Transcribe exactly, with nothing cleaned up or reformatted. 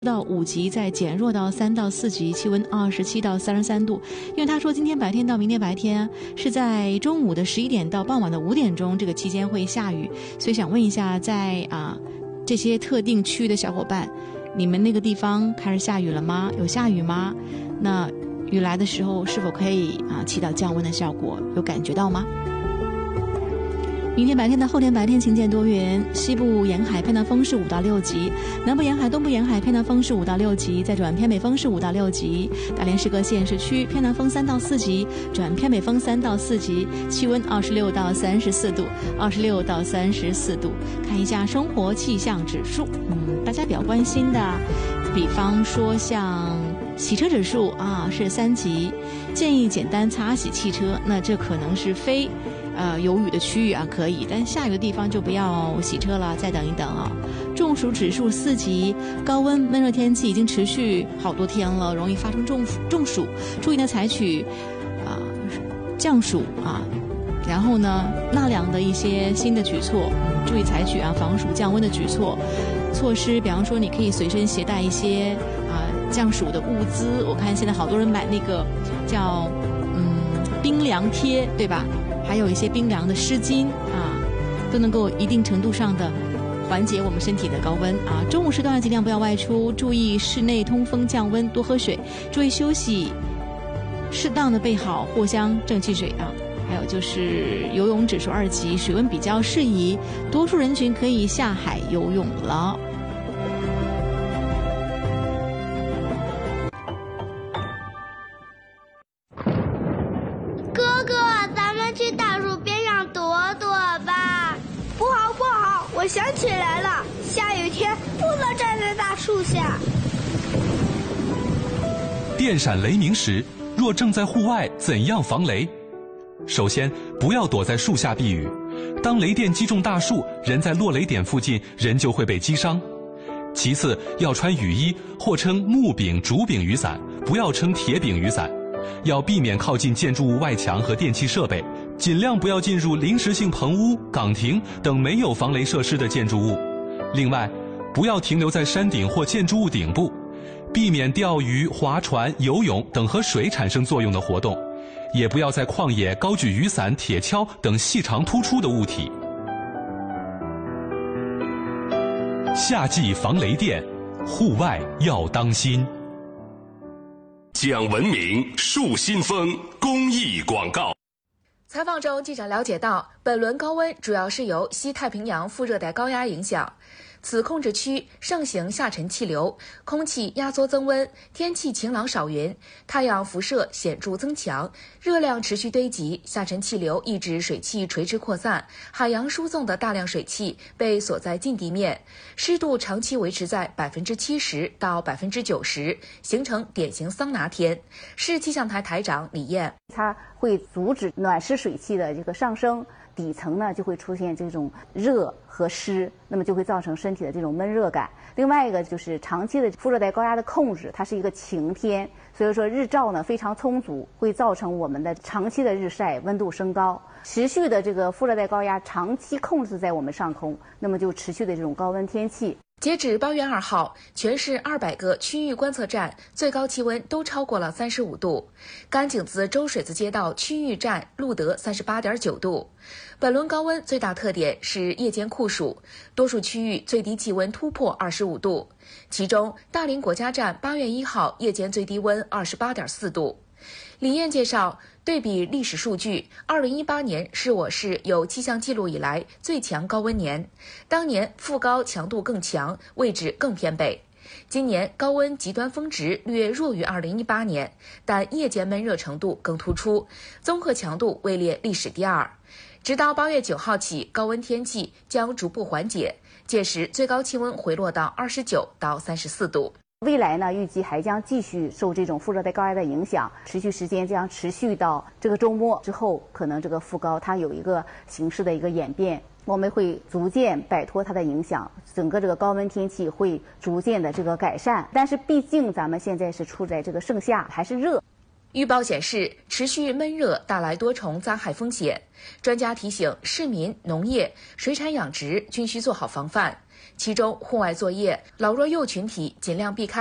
到五级，再减弱到三到四级，气温二十七到三十三度。因为他说今天白天到明天白天是在中午的十一点到傍晚的五点钟这个期间会下雨，所以想问一下，在啊这些特定区域的小伙伴，你们那个地方开始下雨了吗？有下雨吗？那雨来的时候是否可以啊起到降温的效果？有感觉到吗？明天白天到后天白天晴间多云，西部沿海偏南风是五到六级，南部沿海、东部沿海偏南风是五到六级，再转偏北风是五到六级。大连市各县市区偏南风三到四级，转偏北风三到四级，气温二十六到三十四度，二十六到三十四度。看一下生活气象指数，嗯，大家比较关心的，比方说像洗车指数啊是三级，建议简单擦洗汽车，那这可能是非。呃，有雨的区域啊可以，但下雨的地方就不要洗车了，再等一等啊。中暑指数四级，高温闷热天气已经持续好多天了，容易发生中中暑，注意呢采取啊、呃、降暑啊，然后呢纳凉的一些新的举措，嗯，注意采取啊防暑降温的举措措施，比方说你可以随身携带一些啊、呃、降暑的物资，我看现在好多人买那个叫嗯冰凉贴，对吧？还有一些冰凉的湿巾啊，都能够一定程度上的缓解我们身体的高温啊。中午时段尽量不要外出，注意室内通风降温，多喝水，注意休息，适当的备好藿香正气水啊。还有就是游泳指数二级，水温比较适宜，多数人群可以下海游泳了。 我想起来了，下雨天不能站在大树下。 电闪雷鸣时，若正在户外，怎样防雷？首先，不要躲在树下避雨。当雷电击中大树，人在落雷点附近，人就会被击伤。其次，要穿雨衣，或称木柄、竹柄雨伞，不要称铁柄雨伞。要避免靠近建筑物外墙和电气设备，尽量不要进入临时性棚屋、岗亭等没有防雷设施的建筑物。另外，不要停留在山顶或建筑物顶部，避免钓鱼、划船、游泳等和水产生作用的活动，也不要在旷野高举雨伞、铁锹等细长突出的物体。夏季防雷电，户外要当心。 讲文明树新风公益广告。 采访中，记者了解到，本轮高温主要是由西太平洋副热带高压影响。此控制区盛行下沉气流，空气压缩增温，天气晴朗少云，太阳辐射显著增强，热量持续堆积，下沉气流抑制水汽垂直扩散，海洋输送的大量水汽被锁在近地面，湿度长期维持在百分之七十到百分之九十，形成典型桑拿天。市气象台台长李艳， 它会阻止暖湿水汽的这个上升。底层呢就会出现这种热和湿，那么就会造成身体的这种闷热感。另外一个就是长期的副热带高压的控制，它是一个晴天，所以说日照呢非常充足，会造成我们的长期的日晒，温度升高。持续的这个副热带高压长期控制在我们上空，那么就持续的这种高温天气。 截止八月二号，全市二百个区域观测站最高气温都超过了三十五度。甘井子周水子街道区域站录得三十八点九度。本轮高温最大特点是夜间酷暑，多数区域最低气温突破二十五度。其中，大林国家站八月一号夜间最低温二十八点四度。李艳介绍，对比历史数据，二零一八年是我市有气象记录以来最强高温年，当年副高强度更强，位置更偏北。今年高温极端峰值略弱于二零一八年，但夜间闷热程度更突出，综合强度位列历史第二。直到八月九号起，高温天气将逐步缓解，届时最高气温回落到二十九到三十四度。 未来呢，预计还将继续受这种副热带高压的影响，持续时间将持续到这个周末之后，可能这个副高它有一个形势的一个演变，我们会逐渐摆脱它的影响，整个这个高温天气会逐渐的这个改善。但是毕竟咱们现在是处在这个盛夏，还是热。 预报显示，持续闷热带来多重灾害风险。专家提醒市民、农业、水产养殖均需做好防范。 其中户外作业、老弱幼群体尽量避开